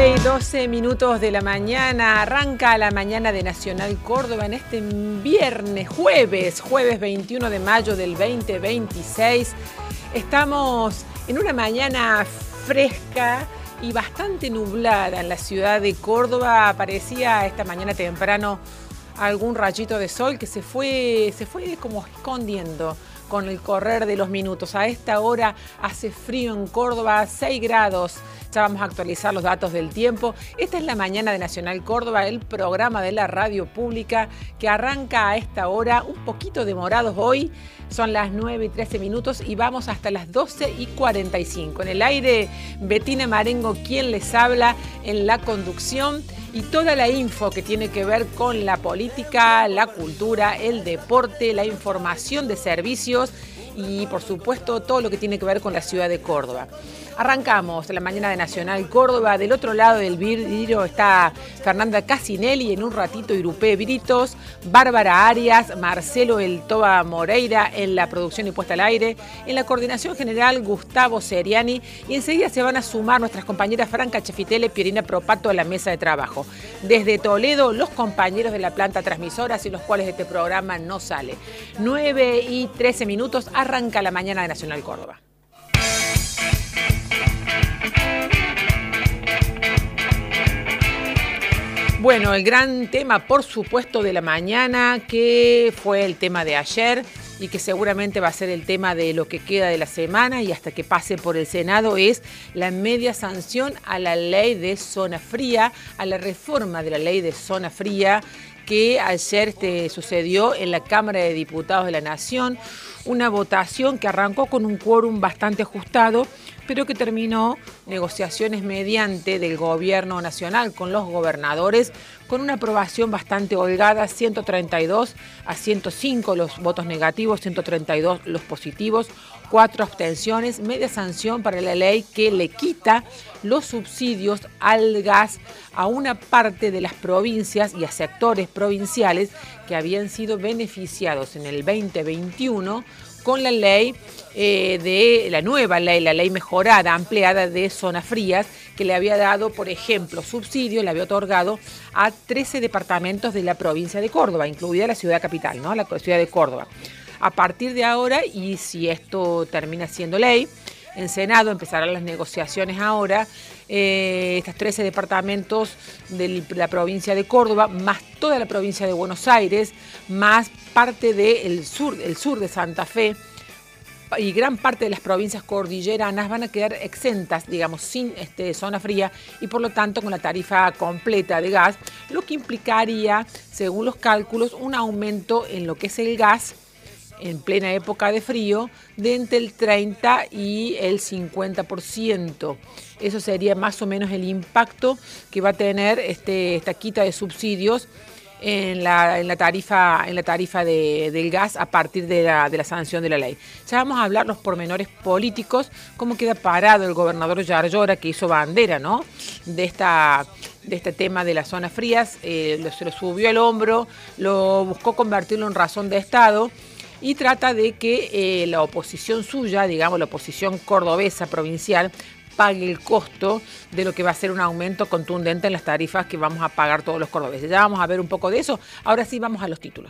9:12 de la mañana, arranca la mañana de Nacional Córdoba en este jueves 21 de mayo del 2026. Estamos en una mañana fresca y bastante nublada en la ciudad de Córdoba. Aparecía esta mañana temprano algún rayito de sol que se fue como escondiendo con el correr de los minutos. A esta hora hace frío en Córdoba, 6 grados. Ya vamos a actualizar los datos del tiempo. Esta es la mañana de Nacional Córdoba, el programa de la radio pública que arranca a esta hora, un poquito demorados hoy. Son las 9:13 y vamos hasta las 12:45. En el aire, Betina Marengo, quien les habla en la conducción, y toda la info que tiene que ver con la política, la cultura, el deporte, la información de servicios y, por supuesto, todo lo que tiene que ver con la ciudad de Córdoba. Arrancamos la mañana de Nacional Córdoba. Del otro lado del vidrio está Fernanda Casinelli, en un ratito Irupé Britos, Bárbara Arias, Marcelo El Toba Moreira en la producción y puesta al aire, en la coordinación general Gustavo Seriani, y enseguida se van a sumar nuestras compañeras Franca Chefitele y Pierina Propato a la mesa de trabajo. Desde Toledo, los compañeros de la planta transmisora, sin los cuales este programa no sale. 9:13, arranca la mañana de Nacional Córdoba. Bueno, el gran tema, por supuesto, de la mañana, que fue el tema de ayer y que seguramente va a ser el tema de lo que queda de la semana y hasta que pase por el Senado, es la media sanción a la ley de zona fría, a la reforma de la ley de zona fría que ayer sucedió en la Cámara de Diputados de la Nación. Una votación que arrancó con un quórum bastante ajustado, pero que terminó negociaciones mediante del gobierno nacional con los gobernadores, con una aprobación bastante holgada, 132 a 105 los votos negativos, 132 los positivos, 4 abstenciones, media sanción para la ley que le quita los subsidios al gas a una parte de las provincias y a sectores provinciales que habían sido beneficiados en el 2021 con la ley la nueva ley, la ley mejorada, ampliada de zonas frías, que le había dado, por ejemplo, subsidio, le había otorgado a 13 departamentos de la provincia de Córdoba, incluida la ciudad capital, ¿no? La ciudad de Córdoba. A partir de ahora, y si esto termina siendo ley, en Senado empezarán las negociaciones ahora. Estos 13 departamentos de la provincia de Córdoba, más toda la provincia de Buenos Aires, más parte del sur de Santa Fe y gran parte de las provincias cordilleranas van a quedar exentas, digamos, sin zona fría y por lo tanto con la tarifa completa de gas, lo que implicaría, según los cálculos, un aumento en lo que es el gas en plena época de frío de entre el 30 y el 50%. Eso sería más o menos el impacto que va a tener esta quita de subsidios en la tarifa del gas a partir de la sanción de la ley. Ya vamos a hablar los pormenores políticos, cómo queda parado el gobernador Yarlora, que hizo bandera, ¿no?, de este tema de las zonas frías. Se lo subió al hombro, lo buscó convertirlo en razón de Estado, y trata de que la oposición suya, digamos la oposición cordobesa provincial, pague el costo de lo que va a ser un aumento contundente en las tarifas que vamos a pagar todos los cordobeses. Ya vamos a ver un poco de eso. Ahora sí, vamos a los títulos.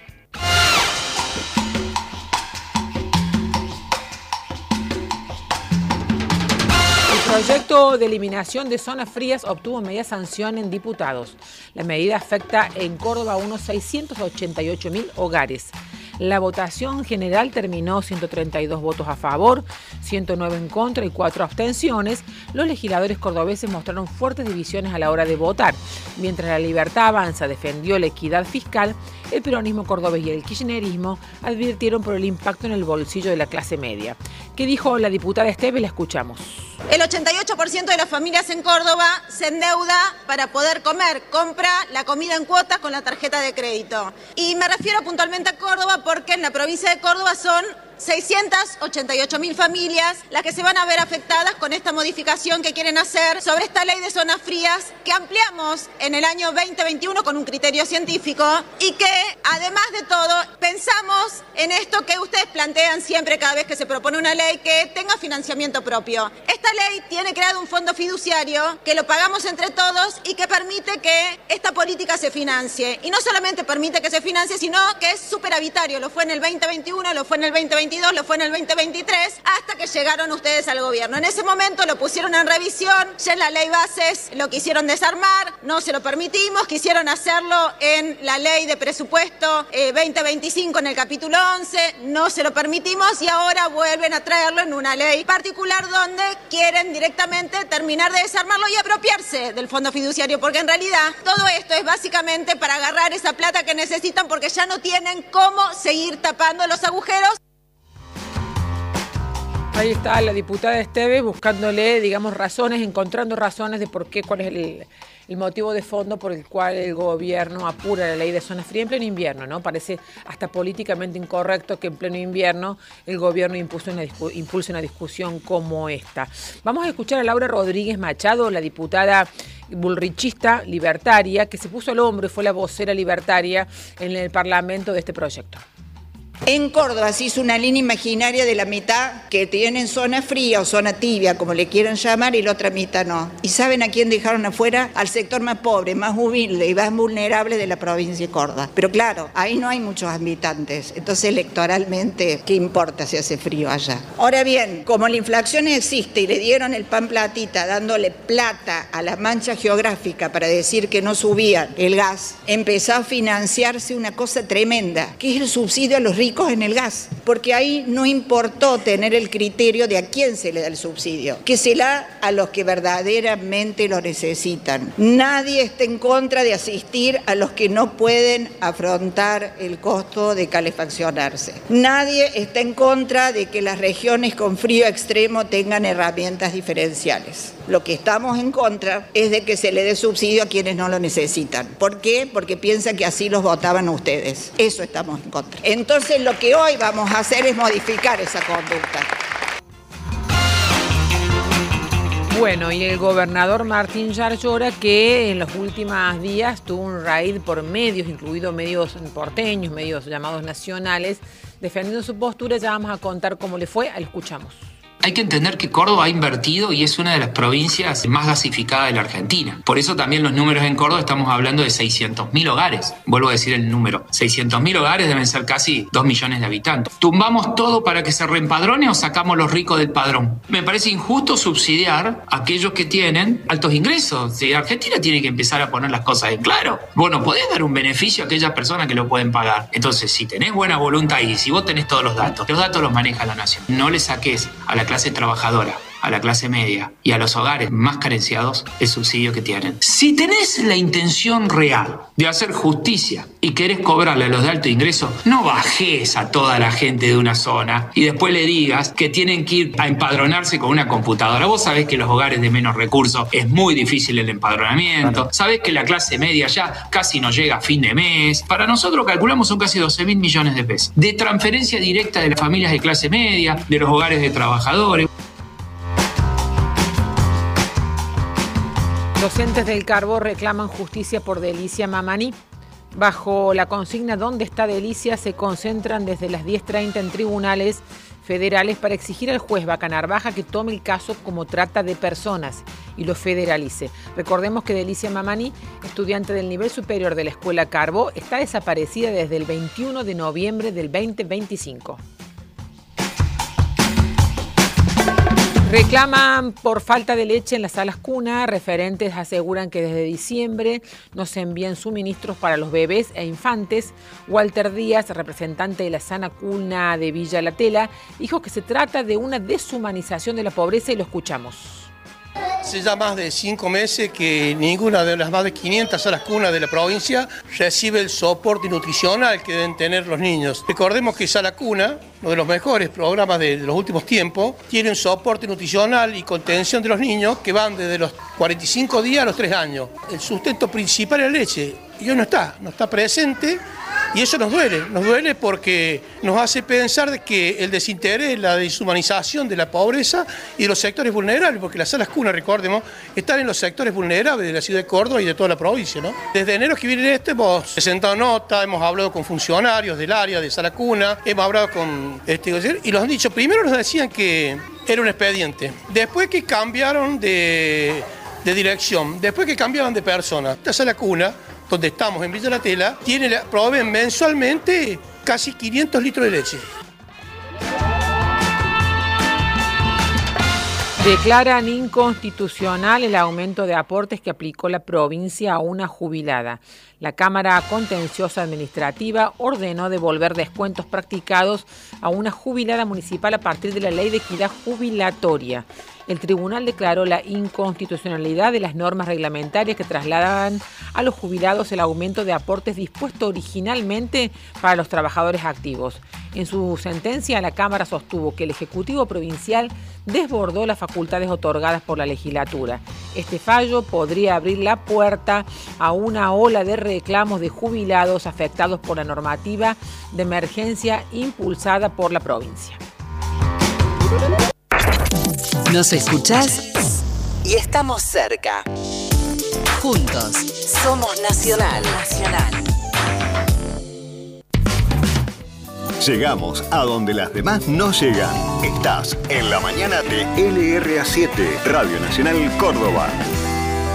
El proyecto de eliminación de zonas frías obtuvo media sanción en diputados. La medida afecta en Córdoba a unos 688.000 hogares. La votación general terminó 132 votos a favor, 109 en contra y 4 abstenciones. Los legisladores cordobeses mostraron fuertes divisiones a la hora de votar. Mientras La Libertad Avanza defendió la equidad fiscal, el peronismo cordobés y el kirchnerismo advirtieron por el impacto en el bolsillo de la clase media. ¿Qué dijo la diputada Esteves? La escuchamos. El 88% de las familias en Córdoba se endeuda para poder comer, compra la comida en cuotas con la tarjeta de crédito. Y me refiero puntualmente a Córdoba porque en la provincia de Córdoba son 688.000 familias las que se van a ver afectadas con esta modificación que quieren hacer sobre esta ley de zonas frías que ampliamos en el año 2021 con un criterio científico y que, además de todo, pensamos en esto que ustedes plantean siempre cada vez que se propone una ley, que tenga financiamiento propio. Esta ley tiene creado un fondo fiduciario que lo pagamos entre todos y que permite que esta política se financie. Y no solamente permite que se financie, sino que es superavitario. Lo fue en el 2021, lo fue en el 2022, lo fue en el 2023, hasta que llegaron ustedes al gobierno. En ese momento lo pusieron en revisión, ya en la ley bases lo quisieron desarmar, no se lo permitimos, quisieron hacerlo en la ley de presupuesto 2025 en el capítulo 11, no se lo permitimos y ahora vuelven a traerlo en una ley particular donde quieren directamente terminar de desarmarlo y apropiarse del fondo fiduciario, porque en realidad todo esto es básicamente para agarrar esa plata que necesitan porque ya no tienen cómo seguir tapando los agujeros. Ahí está la diputada Esteves buscándole, digamos, razones, encontrando razones de por qué, cuál es el motivo de fondo por el cual el gobierno apura la ley de zonas frías en pleno invierno, ¿no? Parece hasta políticamente incorrecto que en pleno invierno el gobierno impulse una discusión como esta. Vamos a escuchar a Laura Rodríguez Machado, la diputada bullrichista libertaria, que se puso al hombro y fue la vocera libertaria en el Parlamento de este proyecto. En Córdoba se hizo una línea imaginaria de la mitad que tienen zona fría o zona tibia, como le quieran llamar, y la otra mitad no. ¿Y saben a quién dejaron afuera? Al sector más pobre, más humilde y más vulnerable de la provincia de Córdoba. Pero claro, ahí no hay muchos habitantes, entonces electoralmente, ¿qué importa si hace frío allá? Ahora bien, como la inflación existe y le dieron el pan platita dándole plata a la mancha geográfica para decir que no subían el gas, empezó a financiarse una cosa tremenda, que es el subsidio a los ricos en el gas, porque ahí no importó tener el criterio de a quién se le da el subsidio, que se da a los que verdaderamente lo necesitan. Nadie está en contra de asistir a los que no pueden afrontar el costo de calefaccionarse. Nadie está en contra de que las regiones con frío extremo tengan herramientas diferenciales. Lo que estamos en contra es de que se le dé subsidio a quienes no lo necesitan. ¿Por qué? Porque piensan que así los votaban ustedes. Eso estamos en contra. Entonces lo que hoy vamos a hacer es modificar esa conducta. Bueno, y el gobernador Martín Yarlora, que en los últimos días tuvo un raid por medios, incluidos medios porteños, medios llamados nacionales, defendiendo su postura. Ya vamos a contar cómo le fue, lo escuchamos. Hay que entender que Córdoba ha invertido y es una de las provincias más gasificadas de la Argentina. Por eso también los números en Córdoba estamos hablando de 600.000 hogares. Vuelvo a decir el número. 600.000 hogares deben ser casi 2 millones de habitantes. ¿Tumbamos todo para que se reempadrone o sacamos los ricos del padrón? Me parece injusto subsidiar a aquellos que tienen altos ingresos. Si Argentina tiene que empezar a poner las cosas en claro. Vos no podés dar un beneficio a aquellas personas que lo pueden pagar. Entonces, si tenés buena voluntad y si vos tenés todos los datos los maneja la nación. No le saques a la clase trabajadora, a la clase media y a los hogares más carenciados el subsidio que tienen. Si tenés la intención real de hacer justicia y querés cobrarle a los de alto ingreso, no bajes a toda la gente de una zona y después le digas que tienen que ir a empadronarse con una computadora. Vos sabés que los hogares de menos recursos es muy difícil el empadronamiento. Sabés que la clase media ya casi no llega a fin de mes. Para nosotros calculamos son casi 12.000 millones de pesos de transferencia directa de las familias de clase media, de los hogares de trabajadores. Docentes del Carbó reclaman justicia por Delicia Mamani. Bajo la consigna ¿Dónde está Delicia?, se concentran desde las 10:30 en tribunales federales para exigir al juez Bacanarvaja que tome el caso como trata de personas y lo federalice. Recordemos que Delicia Mamani, estudiante del nivel superior de la Escuela Carbó, está desaparecida desde el 21 de noviembre del 2025. Reclaman por falta de leche en las salas cuna. Referentes aseguran que desde diciembre no se envían suministros para los bebés e infantes. Walter Díaz, representante de la sana cuna de Villa La Tela, dijo que se trata de una deshumanización de la pobreza y lo escuchamos. Hace ya más de 5 meses que ninguna de las más de 500 salas cunas de la provincia recibe el soporte nutricional que deben tener los niños. Recordemos que Sala Cuna, uno de los mejores programas de los últimos tiempos, tiene un soporte nutricional y contención de los niños que van desde los 45 días a los 3 años. El sustento principal es la leche y hoy no está presente Y eso nos duele porque nos hace pensar de que el desinterés, la deshumanización de la pobreza y de los sectores vulnerables, porque las salas cuna, recordemos, están en los sectores vulnerables de la ciudad de Córdoba y de toda la provincia, ¿no? Desde enero que viene hemos presentado nota, hemos hablado con funcionarios del área de sala cuna, hemos hablado con y los han dicho, primero nos decían que era un expediente, después que cambiaron de dirección, después que cambiaron de persona. Esta sala cuna, donde estamos en Villa La Tela, proveen mensualmente casi 500 litros de leche. Declaran inconstitucional el aumento de aportes que aplicó la provincia a una jubilada. La Cámara Contenciosa Administrativa ordenó devolver descuentos practicados a una jubilada municipal a partir de la Ley de Equidad Jubilatoria. El tribunal declaró la inconstitucionalidad de las normas reglamentarias que trasladaban a los jubilados el aumento de aportes dispuesto originalmente para los trabajadores activos. En su sentencia, la Cámara sostuvo que el Ejecutivo Provincial desbordó las facultades otorgadas por la legislatura. Este fallo podría abrir la puerta a una ola de reclamos de jubilados afectados por la normativa de emergencia impulsada por la provincia. Nos escuchás y estamos cerca. Juntos somos Nacional. Llegamos a donde las demás no llegan. Estás en la mañana de LRA7, Radio Nacional Córdoba.